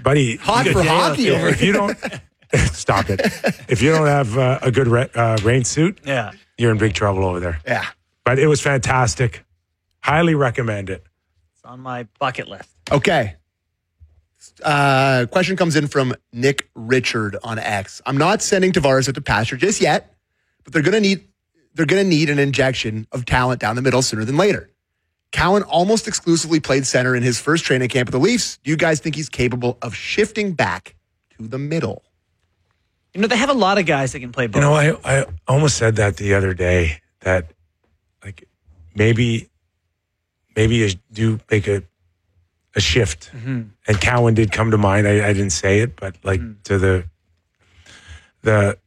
buddy. Hot for hockey. If you don't stop it, if you don't have a good rain suit, you're in big trouble over there. Yeah, but it was fantastic. Highly recommend it. It's on my bucket list. Okay. Question comes in from Nick Richard on X. I'm not sending Tavares out to pasture just yet, but they're gonna need an injection of talent down the middle sooner than later. Cowan almost exclusively played center in his first training camp with the Leafs. Do you guys think he's capable of shifting back to the middle? You know, they have a lot of guys that can play both. You know, I almost said that the other day, that like maybe you do make a shift. Mm-hmm. And Cowan did come to mind. I didn't say it, but like to the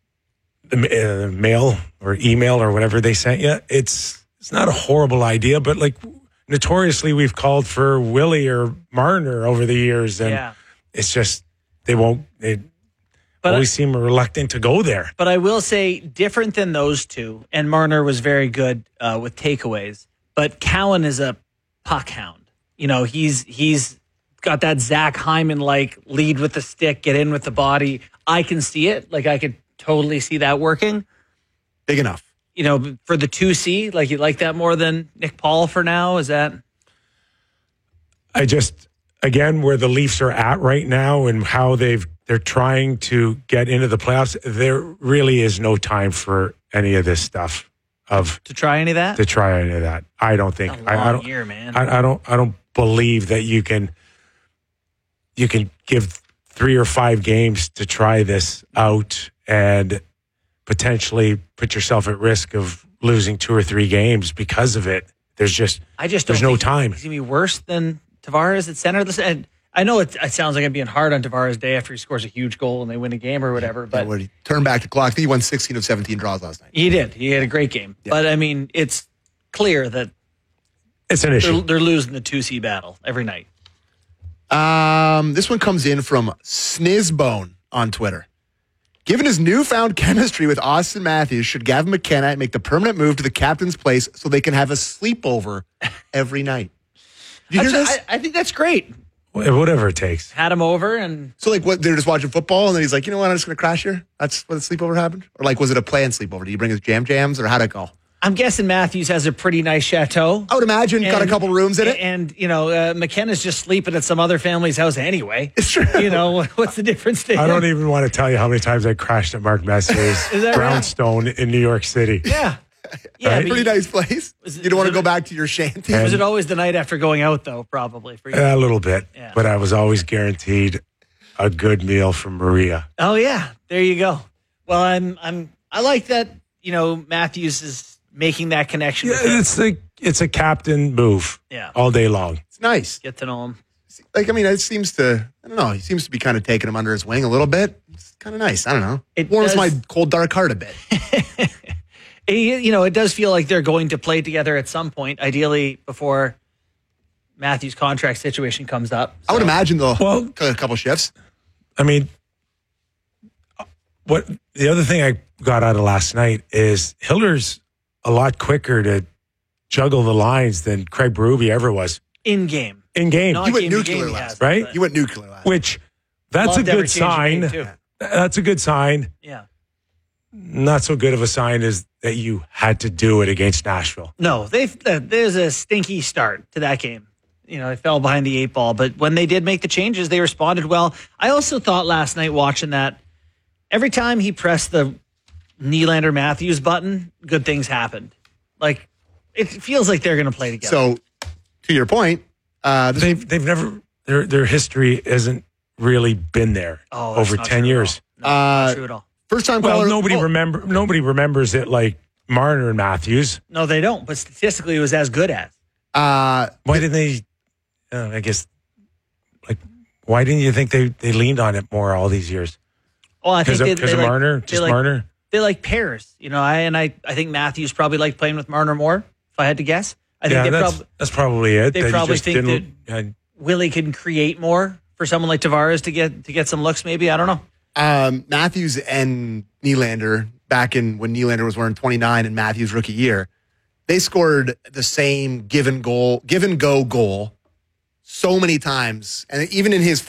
mail or email or whatever they sent you, it's not a horrible idea, but like notoriously we've called for Willie or Marner over the years, and it's just they always seem reluctant to go there. But I will say, different than those two, and Marner was very good with takeaways, but Cowan is a puck hound. You know, he's got that Zach Hyman-like lead with the stick, get in with the body. I can see it. Like, I could totally see that working. Big enough. You know, for the 2C, like, you like that more than Nick Paul for now? Is that? Again, where the Leafs are at right now and how they're trying to get into the playoffs, there really is no time for any of this stuff. To try any of that? I don't think. I don't. Year, man. I don't believe that you can give 3 or 5 games to try this out and potentially put yourself at risk of losing 2 or 3 games because of it. There's no time. He's gonna be worse than Tavares at center. And I know it sounds like I'm being hard on Tavares' day after he scores a huge goal and they win a game or whatever. But when he turned back the clock, I think he won 16 of 17 draws last night. He did. He had a great game. Yeah. But I mean, it's clear that it's an issue. They're losing the 2C battle every night. This one comes in from Snizbone on Twitter. Given his newfound chemistry with Austin Matthews, should Gavin McKenna make the permanent move to the captain's place so they can have a sleepover every night? Did you hear this? I think that's great. Whatever it takes. Had him over and... So, like, what? They're just watching football and then he's like, you know what, I'm just going to crash here? That's what the sleepover happened? Or, like, was it a planned sleepover? Did he bring his jams or how'd it go? I'm guessing Matthews has a pretty nice chateau. I would imagine. Got a couple rooms in it. And, you know, McKenna's just sleeping at some other family's house anyway. It's true. You know, what's the difference to him? I don't even want to tell you how many times I crashed at Mark Messier's brownstone in New York City. Yeah. Yeah, right? Pretty nice place. You don't want to go back to your shanty. Was it always the night after going out, though, probably? For you? A little bit. Yeah. But I was always guaranteed a good meal from Maria. Oh, yeah. There you go. Well, I like that, you know, Matthews is making that connection. Yeah, it's a captain move. Yeah. All day long. It's nice. Get to know him. Like, I mean, it seems to, I don't know, he seems to be kind of taking him under his wing a little bit. It's kind of nice. I don't know. It warms my cold, dark heart a bit. You know, it does feel like they're going to play together at some point, ideally before Matthews' contract situation comes up. So. I would imagine, though, a couple shifts. I mean, the other thing I got out of last night is Hiller's a lot quicker to juggle the lines than Craig Berube ever was. In game. In game. He went nuclear last, right? He went nuclear last. Which, that's a good sign. That's a good sign. Yeah. Not so good of a sign as that you had to do it against Nashville. No, there's a stinky start to that game. You know, they fell behind the 8 ball, but when they did make the changes, they responded well. I also thought last night watching that, every time he pressed the Nylander Matthews button, good things happened. Like, it feels like they're going to play together. So, to your point, they've never their history hasn't really been there over 10 years. No, not true at all. First time caller. Well, nobody remembers it like Marner and Matthews. No, they don't. But statistically, it was as good as. Why didn't they? I guess, like, why didn't you think they leaned on it more all these years? Well, I think because of Marner, Marner. They like pairs, you know. I think Matthews probably liked playing with Marner more. If I had to guess, I think that's probably it. They probably think that Willie can create more for someone like Tavares to get some looks. Maybe I don't know. Matthews and Nylander, back in when Nylander was wearing 29 in Matthews' rookie year, they scored the same give and go goal so many times. And even in his